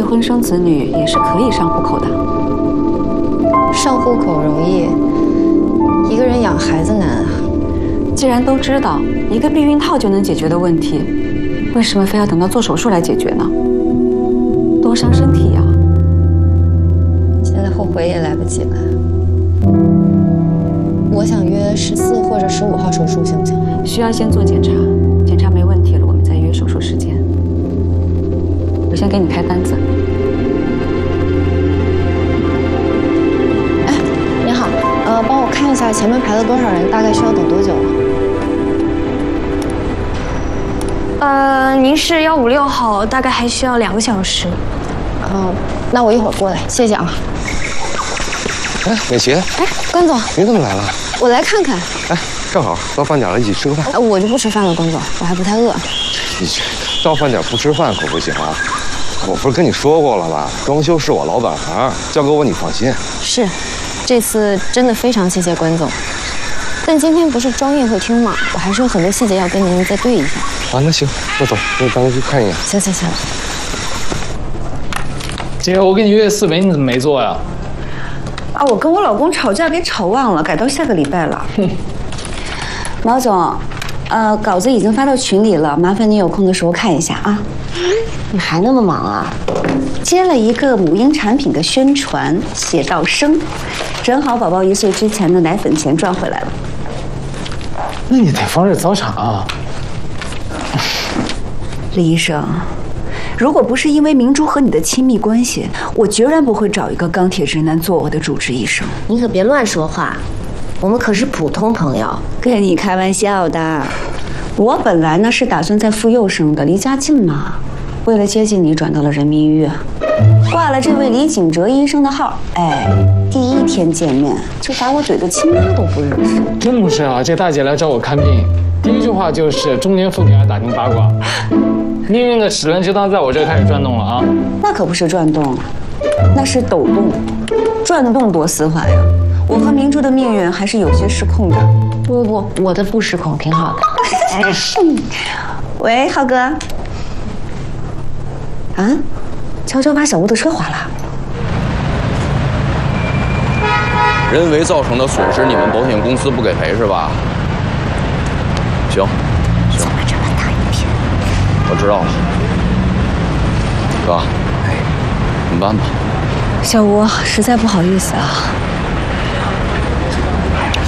未婚生子女也是可以上户口的。 上户口容易，一个人养孩子难啊。 既然都知道一个避孕套就能解决的问题，为什么非要等到做手术来解决呢？多伤身体呀！ 现在后悔也来不及了。我想约14或者15号手术，行不行？ 需要先做检查，检查没问题了，我们再约手术时间。我先给你开单子。 哎，您好，帮我看一下前面排了多少人，大概需要等多久啊？您是156号，大概还需要2个小时。 那我一会儿过来，谢谢啊。 哎，美琪， 哎，关总， 你怎么来了？ 我来看看。 哎，正好到饭点了，一起吃个饭。 我就不吃饭了，关总，我还不太饿。 你到饭点不吃饭可不行啊！我不是跟你说过了吗？装修是我老本行，交给我你放心。 是，这次真的非常谢谢关总。但今天不是装宴会厅吗？我还是有很多细节要跟您再对一下。 啊，那行，那走，那咱们去看一眼。 行。 姐，我给你约4维，你怎么没做呀？ 啊，我跟我老公吵架，别吵忘了，改到下个礼拜了。毛总，稿子已经发到群里了，麻烦你有空的时候看一下啊。 你还那么忙啊？ 接了一个母婴产品的宣传，写到生，正好宝宝1岁之前的奶粉钱赚回来了。 那你得放热早产啊。 李医生，如果不是因为明珠和你的亲密关系，我决然不会找一个钢铁直男做我的主治医生。 你可别乱说话，我们可是普通朋友。 跟你开玩笑的，我本来呢是打算在妇幼生的，离家近嘛。为了接近你，转到了人民医院，挂了这位李景哲医生的号。哎，第1天见面就把我怼得亲妈都不认识。 真不是啊，这大姐来找我看病，第一句话就是中年妇女爱打听八卦。命运的齿轮就当在我这开始转动了啊！ 那可不是转动，那是抖动。转动多丝滑呀！我和明珠的命运还是有些失控的。 不，我的不失控，挺好的。 喂，浩哥。啊，悄悄把小吴的车划了。 人为造成的损失，你们保险公司不给赔是吧？行。 怎么这么大一片？ 我知道了，哥，怎么办吧？ 小吴，实在不好意思啊，